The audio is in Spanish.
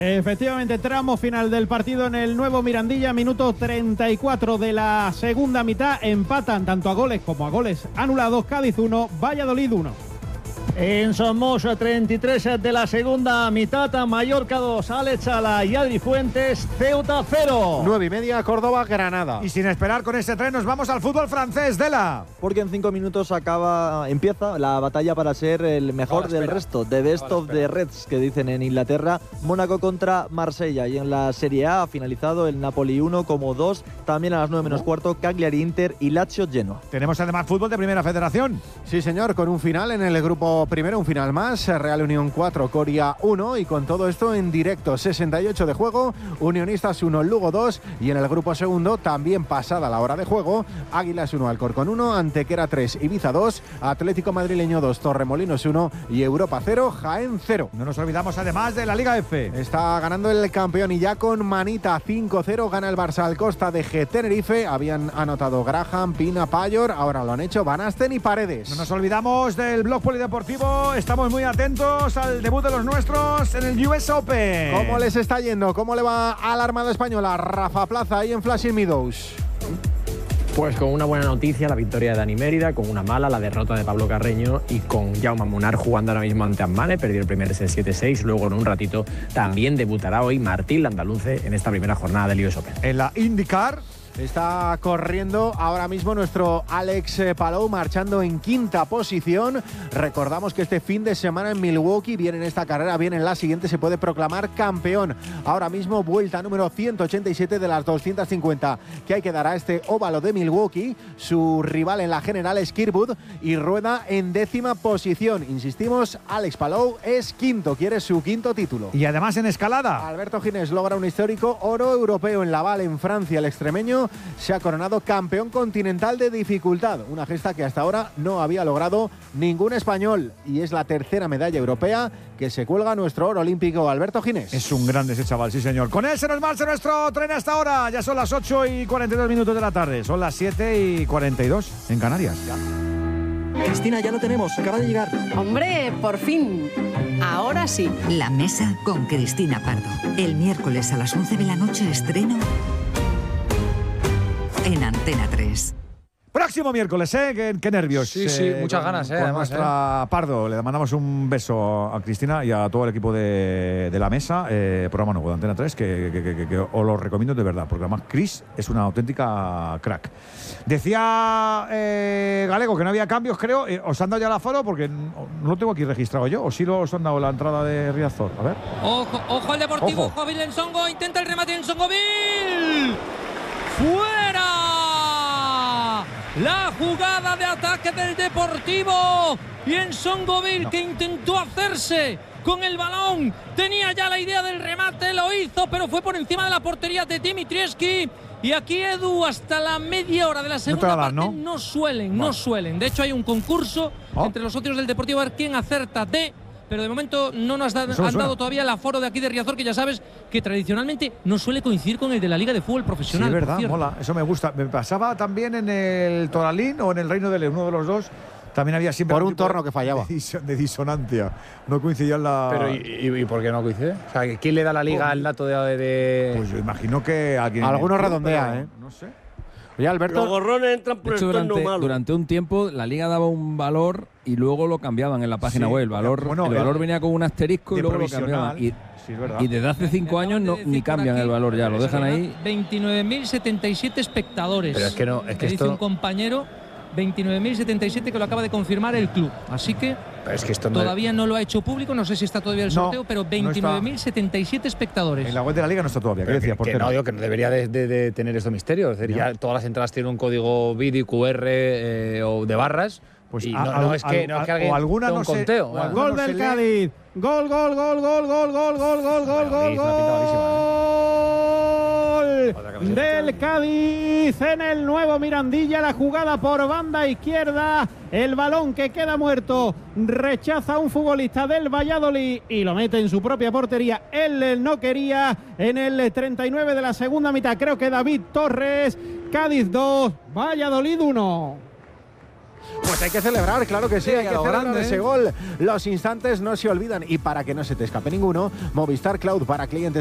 Efectivamente, tramo final del partido en el Nuevo Mirandilla, minuto 34 de la segunda mitad. Empatan tanto a goles como a goles anulados. Cádiz 1, Valladolid 1. En Somos, 33 de la segunda mitad, Mallorca 2, Alex Sala y Adri Fuentes, Ceuta 0. 9:30, Córdoba, Granada. Y sin esperar con este tren nos vamos al fútbol francés, Dela. Porque en 5 minutos empieza la batalla para ser el mejor del resto. The best of the Reds, que dicen en Inglaterra. Mónaco contra Marsella. Y en la Serie A ha finalizado el Napoli 1 como 2. También a las 9 menos cuarto, Cagliari Inter y Lazio Genoa. Tenemos además fútbol de Primera Federación. Sí, señor, con un final en el grupo primero, un final más. Real Unión 4, Coria 1. Y con todo esto en directo, 68 de juego. Unionistas 1, Lugo 2. Y en el grupo segundo, también pasada la hora de juego, Águilas 1, Alcorcón 1, Antequera 3, Ibiza 2, Atlético Madrileño 2, Torremolinos 1 y Europa 0, Jaén 0. No nos olvidamos además de la Liga F. Está ganando el campeón y ya con manita 5-0 gana el Barça al Costa de G Tenerife. Habían anotado Graham, Pina, Payor, ahora lo han hecho Van Asten y Paredes. No nos olvidamos del blog polideportivo. Estamos muy atentos al debut de los nuestros en el US Open. ¿Cómo les está yendo? ¿Cómo le va a la Armada Española? Rafa Plaza ahí en Flushing Meadows. Pues con una buena noticia, la victoria de Dani Mérida, con una mala, la derrota de Pablo Carreño, y con Jaume Munar jugando ahora mismo ante Ammane, perdió el primer set 7-6, luego en un ratito también debutará hoy Martín Landaluce en esta primera jornada del US Open. En la IndyCar está corriendo ahora mismo nuestro Alex Palou, marchando en quinta posición. Recordamos que este fin de semana en Milwaukee viene en esta carrera, viene en la siguiente, se puede proclamar campeón. Ahora mismo vuelta número 187 de las 250 que hay que dar a este óvalo de Milwaukee. Su rival en la general es Kirkwood y rueda en décima posición. Insistimos, Alex Palou es quinto, quiere su quinto título. Y además en escalada, Alberto Ginés logra un histórico oro europeo en Laval, en Francia. El extremeño se ha coronado campeón continental de dificultad, una gesta que hasta ahora no había logrado ningún español, y es la tercera medalla europea que se cuelga nuestro oro olímpico Alberto Ginés. Es un grande ese chaval, sí señor. Con él se nos marcha nuestro tren hasta ahora. Ya son las 8:42 de la tarde, son las 7:42 en Canarias. Ya. Cristina, ya lo tenemos, acaba de llegar. Hombre, por fin. Ahora sí. La Mesa con Cristina Pardo. El miércoles a las 11 de la noche estreno en Antena 3. Próximo miércoles, ¿eh? Qué nervios. Sí, muchas ganas, con además, nuestra Pardo. Le mandamos un beso a Cristina y a todo el equipo de la mesa. Programa nuevo de Antena 3, que os lo recomiendo de verdad, porque además Cris es una auténtica crack. Decía Galego que no había cambios, creo. ¿Os han dado ya el aforo? Porque no lo tengo aquí registrado yo. ¿O sí os han dado la entrada de Riazor? A ver. Ojo al Deportivo, ojo a Bill Ensongo, intenta el remate en Ensongo-Bill. ¡Fuera! La jugada de ataque del Deportivo y Ensongo-Bill, que intentó hacerse con el balón, tenía ya la idea del remate, lo hizo, pero fue por encima de la portería de Dimitrievski. Y aquí, Edu, hasta la media hora de la segunda parte no suelen. De hecho, hay un concurso entre los socios del Deportivo a ver quién acerta pero de momento no nos han dado todavía el aforo de aquí de Riazor, que ya sabes que tradicionalmente no suele coincidir con el de la Liga de Fútbol Profesional. Sí, es verdad, mola, eso me gusta. Me pasaba también en el Toralín o en el Reino de León, uno de los dos. También había siempre por un torno que fallaba. De disonancia. No coincidía en la. Pero ¿y por qué no coincide? O sea, ¿quién le da a la Liga el dato de...? Pues yo imagino que alguien. Alguno redondea, No sé. Oye, Alberto. Los gorrones entran por el torno malo. Durante un tiempo la Liga daba un valor y luego lo cambiaban en la página web. El valor venía con un asterisco y luego lo cambiaban. Y desde hace 5 años ni cambian el valor ya, lo dejan ahí. 29.077 espectadores. Pero es que dice un compañero, 29.077, que lo acaba de confirmar el club. Así que, esto todavía no lo ha hecho público, no sé si está todavía el sorteo, pero 29.077 espectares. En la web de la Liga no está todavía. ¿Qué decía? Que no debería de tener esto misterio. Es decir, ya todas las entradas tienen un código BID, QR o de barras. Pues y no es que alguien o alguna tenga un conteo. Gol del Cádiz. Gol del Cádiz en el Nuevo Mirandilla. La jugada por banda izquierda, el balón que queda muerto, rechaza a un futbolista del Valladolid y lo mete en su propia portería. Él no quería. En el 39 de la segunda mitad, creo que David Torres. Cádiz 2, Valladolid 1. Pues hay que celebrar, claro que sí, hay que celebrar grande, ese gol. Los instantes no se olvidan y para que no se te escape ninguno, Movistar Cloud para clientes